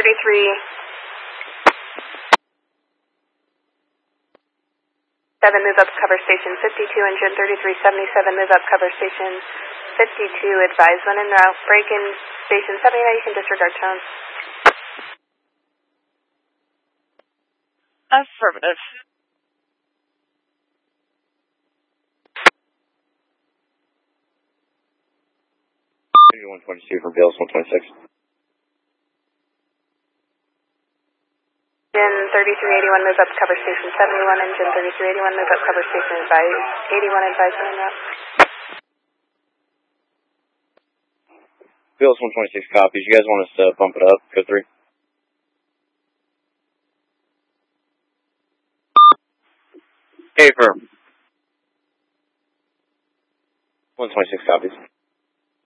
7, move up cover station 52, engine 3377, move up cover station 52, advise when en route, break in station 79, you can disregard tone. Affirmative. 122 from Gales 126. Engine 3381, move up cover station 71, engine 3381, move up cover station 81, advise when en route. Gales 126 copies. You guys want us to bump it up? Code 3. Okay, firm. 126 copies.